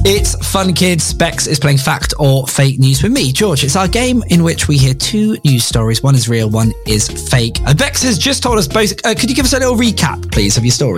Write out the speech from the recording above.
It's Fun Kids. Bex is playing Fact or Fake News with me, George. It's our game in which we hear two news stories. One is real, one is fake. Bex has just told us both. Could you give us a little recap, please, of your story?